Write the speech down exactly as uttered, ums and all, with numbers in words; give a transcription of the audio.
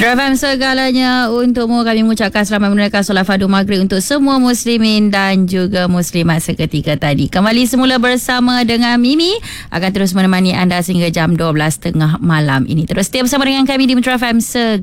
Drive segalanya untukmu. Kami mengucapkan selamat menunaikan solat fardu maghrib untuk semua muslimin dan juga muslimat seketika tadi. Kembali semula bersama dengan Mimi, akan terus menemani anda sehingga jam dua belas tiga puluh malam ini. Terus setia bersama dengan kami di Metro F M Segala.